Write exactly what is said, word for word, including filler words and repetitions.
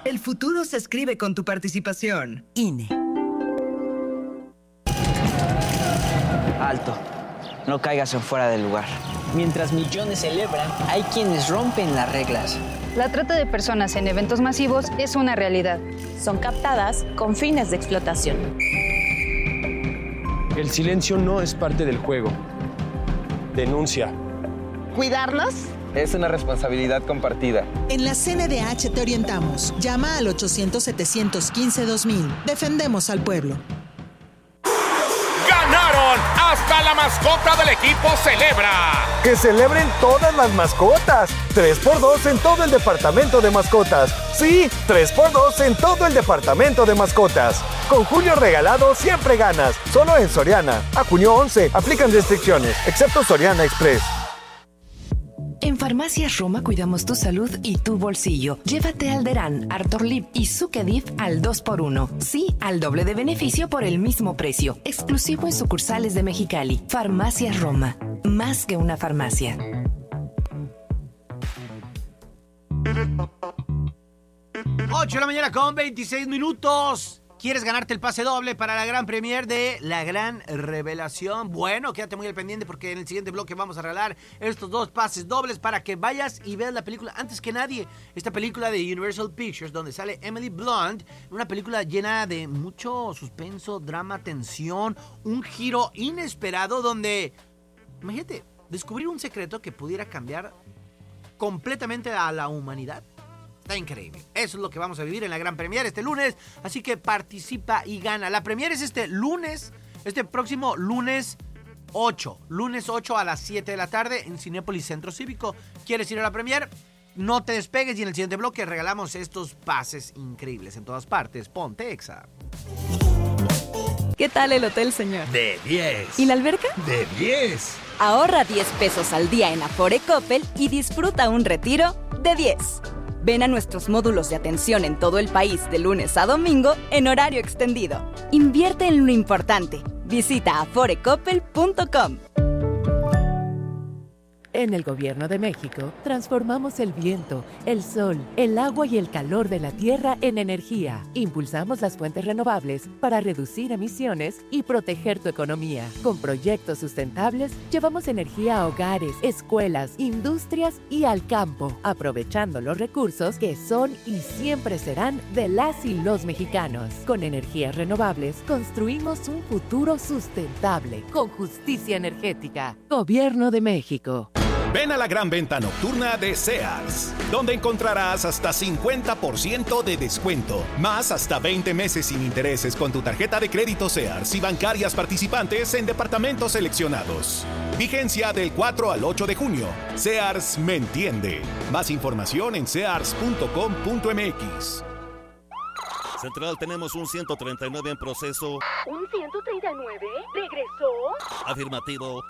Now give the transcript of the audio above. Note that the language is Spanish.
El futuro se escribe con tu participación. I N E. Alto. No caigas en fuera del lugar. Mientras millones celebran, hay quienes rompen las reglas. La trata de personas en eventos masivos es una realidad. Son captadas con fines de explotación. El silencio no es parte del juego. Denuncia. ¿Cuidarnos? Es una responsabilidad compartida. En la C N D H te orientamos. Llama al ochocientos, setecientos quince, dos mil. Defendemos al pueblo. ¡Ganaron! ¡Hasta la mascota del equipo celebra! ¡Que celebren todas las mascotas! tres por dos en todo el departamento de mascotas. Sí, tres por dos en todo el departamento de mascotas. Con Julio Regalado siempre ganas. Solo en Soriana. A junio once. Aplican restricciones, excepto Soriana Express. En Farmacias Roma cuidamos tu salud y tu bolsillo. Llévate Alderan, Artorlip y Sucedif al dos por uno. Sí, al doble de beneficio por el mismo precio. Exclusivo en sucursales de Mexicali. Farmacias Roma. Más que una farmacia. ocho de la mañana con veintiséis minutos. ¿Quieres ganarte el pase doble para la gran premier de La Gran Revelación? Bueno, quédate muy al pendiente porque en el siguiente bloque vamos a regalar estos dos pases dobles para que vayas y veas la película antes que nadie. Esta película de Universal Pictures donde sale Emily Blunt, una película llena de mucho suspenso, drama, tensión, un giro inesperado donde, imagínate, descubrir un secreto que pudiera cambiar completamente a la humanidad. Está increíble. Eso es lo que vamos a vivir en la gran premier este lunes. Así que participa y gana. La premier es este lunes, este próximo lunes ocho. Lunes ocho a las siete de la tarde en Cinépolis Centro Cívico. ¿Quieres ir a la premier? No te despegues y en el siguiente bloque regalamos estos pases increíbles en todas partes. Ponte Exa. ¿Qué tal el hotel, señor? De diez. ¿Y la alberca? De diez. Ahorra diez pesos al día en Afore Coppel y disfruta un retiro de diez. Ven a nuestros módulos de atención en todo el país de lunes a domingo en horario extendido. Invierte en lo importante. Visita afore coppel punto com. En el Gobierno de México, transformamos el viento, el sol, el agua y el calor de la tierra en energía. Impulsamos las fuentes renovables para reducir emisiones y proteger tu economía. Con proyectos sustentables, llevamos energía a hogares, escuelas, industrias y al campo, aprovechando los recursos que son y siempre serán de las y los mexicanos. Con energías renovables, construimos un futuro sustentable, con justicia energética. Gobierno de México. Ven a la gran venta nocturna de Sears, donde encontrarás hasta cincuenta por ciento de descuento, más hasta veinte meses sin intereses con tu tarjeta de crédito Sears y bancarias participantes en departamentos seleccionados. Vigencia del cuatro al ocho de junio. Sears me entiende. Más información en sears punto com punto m x. Central, tenemos un ciento treinta y nueve en proceso. ¿Un ciento treinta y nueve? ¿Regresó? Afirmativo.